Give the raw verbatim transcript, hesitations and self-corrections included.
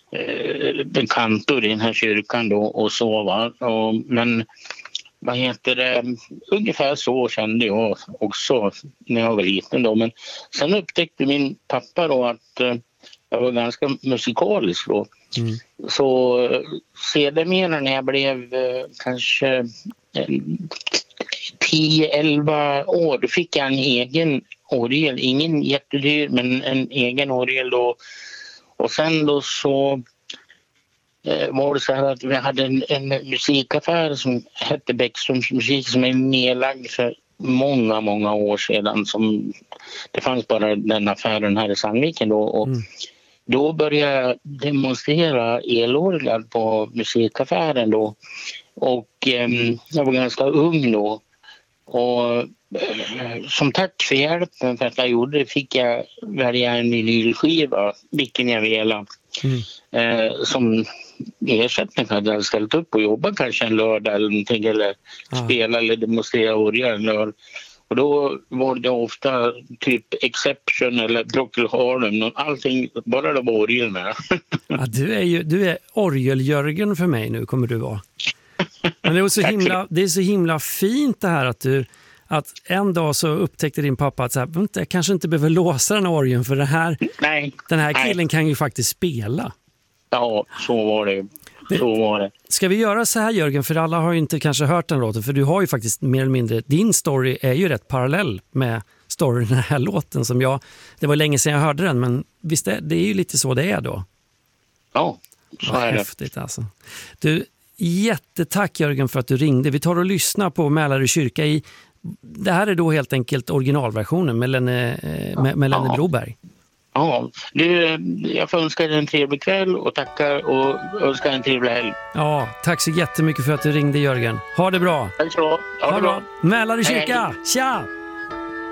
eh, kantor i den här kyrkan då och så, va. Och, men vad heter det, ungefär så kände jag också när jag var liten då. Men sen upptäckte min pappa då att eh, jag var ganska musikalisk då. Mm. Så sedermera när jag blev eh, kanske tio elva år, då fick jag en egen orgel, ingen jättedyr men en egen orgel då. Och sen då så eh, var det så här att vi hade en, en musikaffär som hette Bäckströms musik, som är nedlagd för många, många år sedan. Som, det fanns bara den affären här i Sandviken då. Och mm. då började jag demonstrera elorglar på musikaffären då. Och eh, jag var ganska ung då. Och eh, som tack för hjälpen för att jag gjorde det fick jag välja en vinylskiva, vilken jag ville. Mm. Eh, som ersättning hade jag ställt upp och jobbat kanske en lördag eller någonting, eller ah. spela eller demonstrera orgel. Och då var det ofta typ Exception eller Procol Harum, allting, bara det var orgel med. Ja, du är ju du är orgeljörgen för mig nu, kommer du vara. Men det är så himla det är så himla fint det här att du att en dag så upptäckte din pappa att så här, jag kanske inte behöver låsa den här orgeln för den här nej, den här killen nej. kan ju faktiskt spela. Ja, så var det. Så var det. Ska vi göra så här, Jörgen, för alla har ju inte kanske hört den låten, för du har ju faktiskt mer eller mindre, din story är ju rätt parallell med storyn i den här låten som jag, det var länge sedan jag hörde den, men visst är, det är ju lite så det är då. Ja, så Vad är det. Häftigt alltså. Du, jättetack Jörgen för att du ringde. Vi tar och lyssnar på Mälarö kyrka i, det här är då helt enkelt originalversionen med Lenne, med, med Lenne ja. Broberg. Ja, du, jag får önska dig en trevlig kväll och tackar och önskar en trevlig helg. Ja, tack så jättemycket för att du ringde, Jörgen. Ha det bra. Tack så. Ha, ha det bra. bra. Mälarö kyrka. Tja!